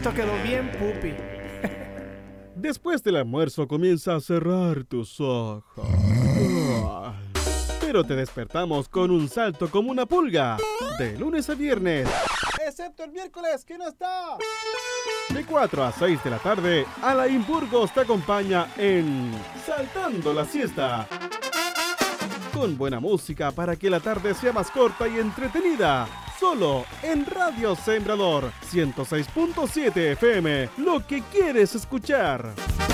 Esto quedó bien pupi. Después del almuerzo comienza a cerrar tus ojos. Pero te despertamos con un salto como una pulga. De lunes a viernes. Excepto el miércoles, que no está. De 4 a 6 de la tarde, Alain Burgos te acompaña en Saltando la Siesta. Con buena música para que la tarde sea más corta y entretenida. Solo en Radio Sembrador 106.7 FM. Lo que quieres escuchar.